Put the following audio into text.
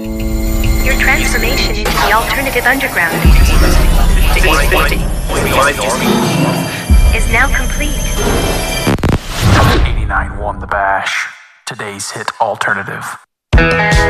Your transformation into the alternative underground is now complete. 89 won the bash. Today's hit alternative.